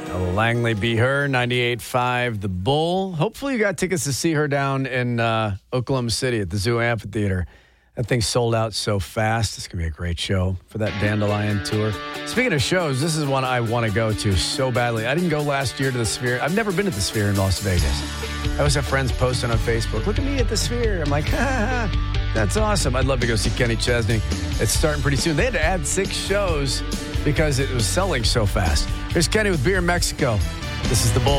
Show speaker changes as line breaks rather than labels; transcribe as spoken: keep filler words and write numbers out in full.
Langley Be Her, ninety-eight point five The Bull. Hopefully you got tickets to see her down in uh, Oklahoma City at the Zoo Amphitheater. That thing sold out so fast. It's going to be a great show for that Dandelion tour. Speaking of shows, this is one I want to go to so badly. I didn't go last year to the Sphere. I've never been to the Sphere in Las Vegas. I always have friends posting on Facebook, look at me at the Sphere. I'm like, ha, ha, ha. That's awesome. I'd love to go see Kenny Chesney. It's starting pretty soon. They had to add six shows because it was selling so fast. Here's Kenny with Beer in Mexico. This is The Bull.